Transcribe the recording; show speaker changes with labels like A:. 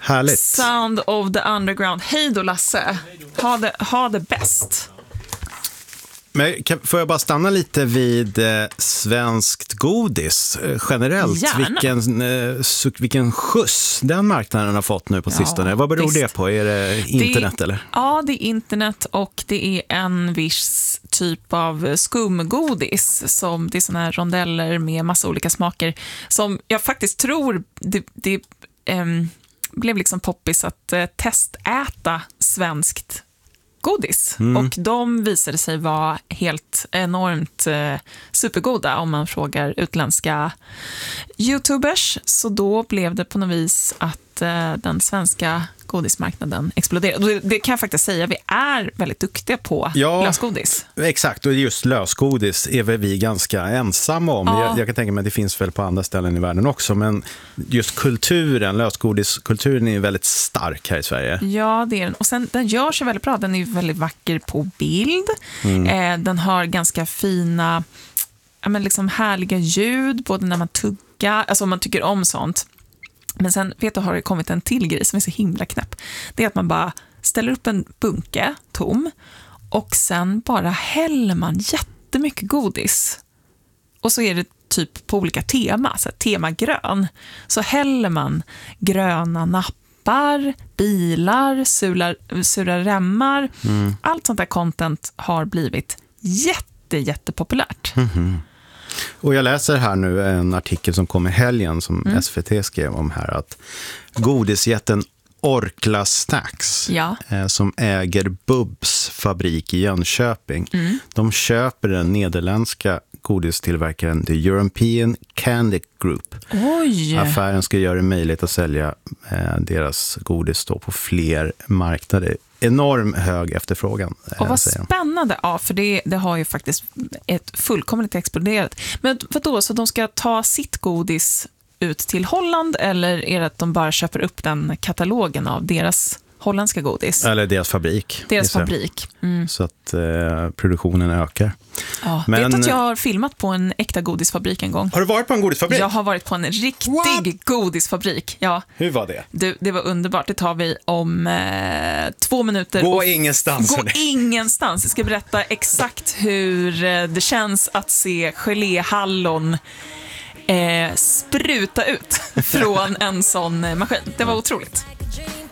A: Härligt.
B: Sound of the Underground. Hej då, Lasse. Ha det bäst.
A: Men får jag bara stanna lite vid svenskt godis generellt? Vilken skjuts den marknaden har fått nu på sistone. Vad beror det på? Är det internet eller?
B: Ja, det är internet och det är en viss typ av skumgodis. Som det är såna här rondeller med massa olika smaker som jag faktiskt tror det blev liksom poppis att testäta svenskt godis. Och de visade sig vara helt enormt supergoda om man frågar utländska YouTubers. Så då blev det på något vis att den svenska godismarknaden exploderade. Det kan jag faktiskt säga, vi är väldigt duktiga på lösgodis.
A: Exakt, och just lösgodis är väl vi ganska ensamma om. Ja. Jag kan tänka mig att det finns väl på andra ställen i världen också, men just kulturen, lösgodiskulturen är väldigt stark här i Sverige. Ja, det är den. Och sen den gör sig väldigt bra, den är väldigt vacker på bild. Den har ganska fina, liksom härliga ljud, både när man tuggar, alltså om man tycker om sånt. Men sen har det kommit en till grej som är så himla knäpp. Det är att man bara ställer upp en bunke tom och sen bara häller man jättemycket godis. Och så är det typ på olika tema, så tema grön. Så häller man gröna nappar, bilar, sura remmar. Allt sånt där content har blivit jättepopulärt. Och jag läser här nu en artikel som kom i helgen som SVT skrev om här, att godisjätten Orkla Snacks som äger Bubs fabrik i Jönköping, de köper den nederländska godistillverkaren The European Candy Group.
B: Oj.
A: Affären ska göra det möjligt att sälja deras godis då på fler marknader. Enorm hög efterfrågan.
B: Och vad spännande, för det har ju faktiskt ett fullkomligt exploderat. Men vadå, så de ska ta sitt godis ut till Holland, eller är det att de bara köper upp den katalogen av deras holländska godis? Eller
A: deras fabrik. Så att produktionen ökar.
B: Ja, vet att jag har filmat på en äkta godisfabrik en gång.
A: Har du varit på en godisfabrik?
B: Jag har varit på en riktig godisfabrik. Ja.
A: Hur var det?
B: Det var underbart. Det tar vi om 2 minuter.
A: Gå ingenstans.
B: Gå ingenstans. Jag ska berätta exakt hur det känns att se geléhallon spruta ut från en sån maskin. Det var otroligt.